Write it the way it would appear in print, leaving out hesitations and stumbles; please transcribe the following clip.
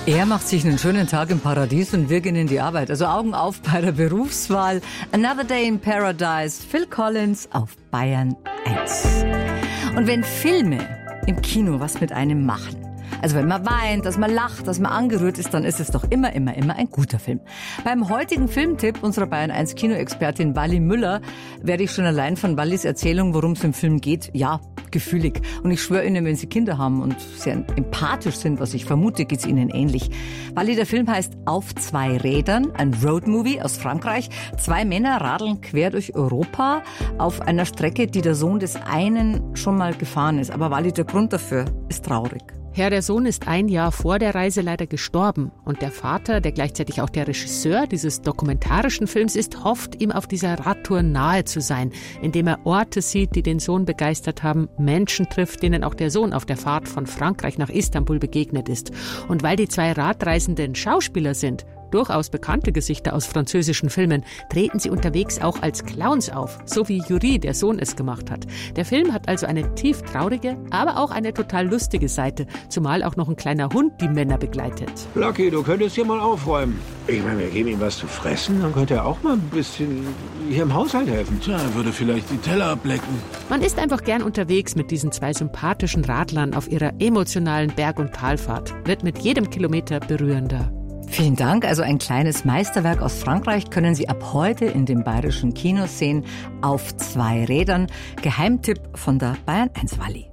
Er macht sich einen schönen Tag im Paradies und wir gehen in die Arbeit. Also Augen auf bei der Berufswahl. Another Day in Paradise. Phil Collins auf Bayern 1. Und wenn Filme im Kino was mit einem machen, also wenn man weint, dass man lacht, dass man angerührt ist, dann ist es doch immer ein guter Film. Beim heutigen Filmtipp unserer Bayern 1 Kinoexpertin Walli Müller werde ich schon allein von Wallis Erzählung, worum es im Film geht, ja, gefühlig. Und ich schwöre Ihnen, wenn Sie Kinder haben und sehr empathisch sind, was ich vermute, geht es Ihnen ähnlich. Walli, der Film heißt Auf zwei Rädern, ein Roadmovie aus Frankreich. 2 Männer radeln quer durch Europa auf einer Strecke, die der Sohn des einen schon mal gefahren ist. Aber Walli, der Grund dafür ist traurig. Ja, der Sohn ist 1 Jahr vor der Reise leider gestorben. Und der Vater, der gleichzeitig auch der Regisseur dieses dokumentarischen Films ist, hofft, ihm auf dieser Radtour nahe zu sein, indem er Orte sieht, die den Sohn begeistert haben, Menschen trifft, denen auch der Sohn auf der Fahrt von Frankreich nach Istanbul begegnet ist. Und weil die 2 Radreisenden Schauspieler sind, durchaus bekannte Gesichter aus französischen Filmen, treten sie unterwegs auch als Clowns auf, so wie Yuri, der Sohn, es gemacht hat. Der Film hat also eine tief traurige, aber auch eine total lustige Seite, zumal auch noch ein kleiner Hund die Männer begleitet. Lucky, du könntest hier mal aufräumen. Ich meine, wir geben ihm was zu fressen, dann könnte er auch mal ein bisschen hier im Haushalt helfen. Tja, er würde vielleicht die Teller ablecken. Man ist einfach gern unterwegs mit diesen 2 sympathischen Radlern auf ihrer emotionalen Berg- und Talfahrt, wird mit jedem Kilometer berührender. Vielen Dank. Also ein kleines Meisterwerk aus Frankreich können Sie ab heute in den bayerischen Kinos sehen. Auf 2 Rädern. Geheimtipp von der Bayern 1 Walli.